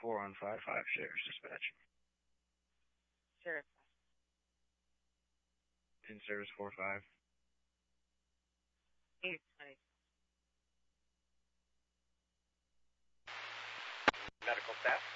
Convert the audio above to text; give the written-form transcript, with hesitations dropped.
4 on 5-5 shares, dispatch. Sheriff. In service 4-5. 820. Medical staff.